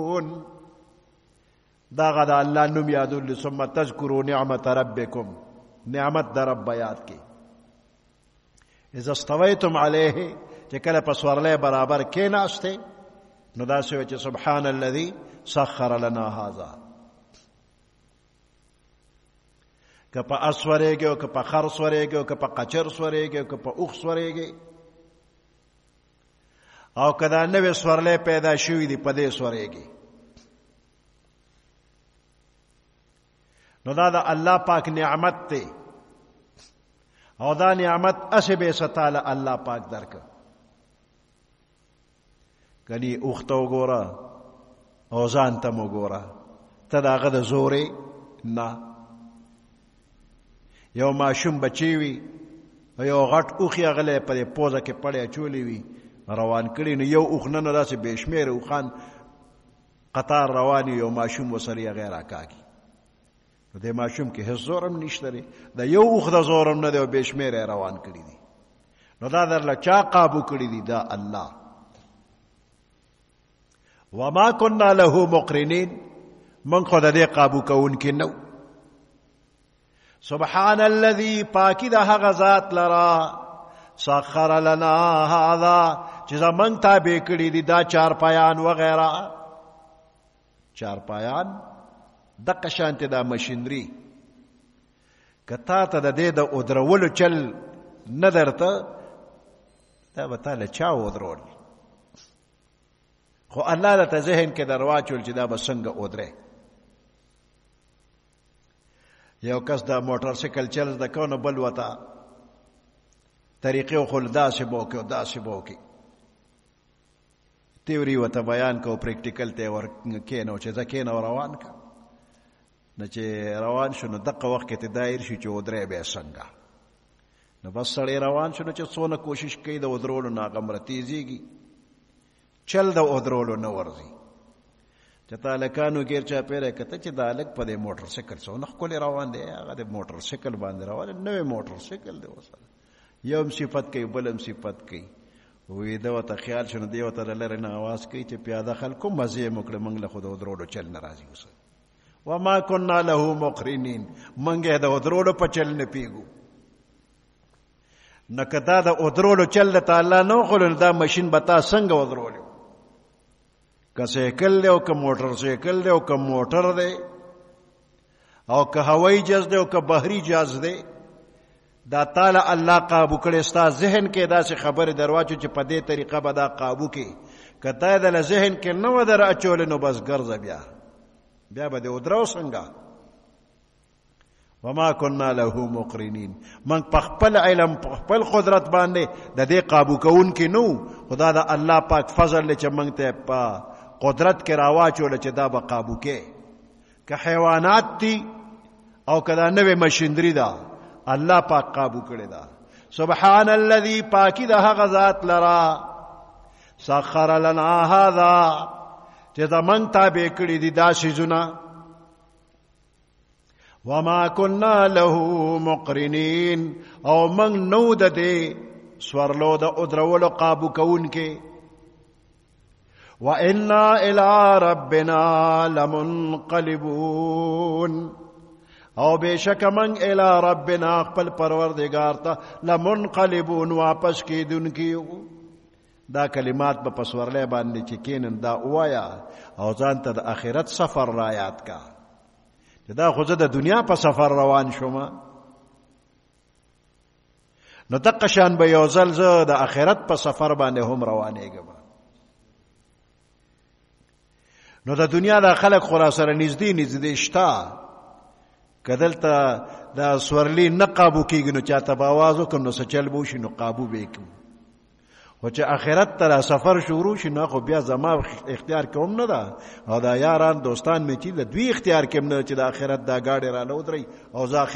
دا غدا الله نوم یادول ثم تذکروا نعمت ربکم نعمت در رب یاد کی اذا استویتم علیه چې کله په سورلې برابر کې ناشته نو دا سوي چې سبحان الذي سخر لنا هذا که په اسورېږي او که په خر سورېږي او که په قچر سورېږي او که په اوخ سورېږي او که دا نوې سورلې پیدا شوي دي په دې سورېږي نو دا د الله پاک نعمت دی او دا نعمت اسې به ستاله الله پاک درکړه کني اوخ ته وګوره او ځان ته وګوره ته د هغه د زورې نه یو ماشوم بچی وي او یو غټ اوخ یې هغلی په پوزه کې پړی اچولی وي روان کړي نو یو اوخ نه داسې بې شمېره اوښان قطار روان یو ماشوم ورسره یې هغی راکاږي نو دې ماشوم کې هېڅ زور هم نشته دی د یو اوخ د زور هم نه دی او بې شمېره روان کړي دي نو دا درله چا قابو کړي دي دا الله وما كنا له مقرنين من خو د دې قابو کوونکي نه سبحان الذي پاکی د هغه ذات لرا سخر لنا هذا چې زمونږ تابع کړي دي دا چارپایان وغیره چارپایان دقه شانتې دا مشینري که تا ته د دې د ودرولو چل نه درته دا به تا له چا ودرول خو الله درته ذهن کې در واچول چې دا به څنګه ودرې یو کس د موټر سایکل چل زده کو نو بل ورته طریقې خو داسې به وکړي او داسې به وکړي تیوري ورته بیان کو پریکټیکل ته ور کېنو چې زه کېنو روان که نه چې روان شو نو دقه وخت کې ته دایر شي چې ودرې به څنګه نو بس سړی روان شو نو چې څونه کوشش کوي د ودرولو نه هغه مره تیزېږي چل د ودرولو نه ورځي چې تا هلکانو ګیر چاپېره کته چې دا هلک په دې موټر سایکل څونه ښکلې روان دی هغه د موټر سایکل باندې روان دی نوی موټر سایکل دی ورسره یو هم صفت کوي بل هم صفت کوي وی ده ورته خیال شو نو دی ورته د لرې نه اواز کوي چې پیاده خلکو مزې یې مو کړه موږ له خو د ودرولو چل نه راځي اوس وما كنا له مقرنين موږ یې د ودرولو په چل نه پیږو نه که دا د ودرولو چل د تعالی نه وخلو نو دا مشین به تا څنګه ودرولو که سایکل دی او که موټر سایکل دی او که موټر دی او که هوایي جهاز دی او که بحري جهاز دی دا تعالی الله قابو کړی ستا ذهن کې داسې خبرې درواچو چې په دې طریقه به دا قابو کې که تا یې دله ذهن کې نه وه در اچولې نو بس ګرځه بیا به دې ودرو څنګه وما كنا له مقرنين من په خپل علم په خپل قدرت باندې د دې قابو کوونکي نو خدا د الله پاک فضل دی چې موږ ته په قدرت کې راواچوله چې دا به قابو کې که حیوانات دي او که دا نوې مشینري ده الله پاک قابو کړی دا سبحان الذي پاکی د هغه ذات لرا سخر لنا هذا چې زمونږ تابع کړي دي دا څیزونه وما كنا له مقرنين او موږ نو د دې سورلو د ادرولو قابو کوونکي وإنا إلى ربنا لمنقلبون او بشک من الى ربنا خپل پروردگار ته لمنقلبون واپس کیدونکي دا کلمات په پسورلې باندې چې کینن دا وایا او ځان ته د آخرت سفر را یاد کا چې دا خو زه د دنیا په سفر روان شوم نو دقه شان به یو ځل زه د آخرت په سفر باندې هم روانېږم نو د دنیا د خلک خو را سره نږدې شته که دلته دا سورلی نه قابو کېږي نو چاته به آواز وکړم نو څه چل به وشي نو قابو به یې کړو خو چې آخرت ته را سفر شروع شي نو خو بیا زما اختیار کې هم نه ده او دا یاران دوستان مې چې د دوی اختیار کې هم نه ده چې د آخرت دا ګاډې را له ودرئ او زه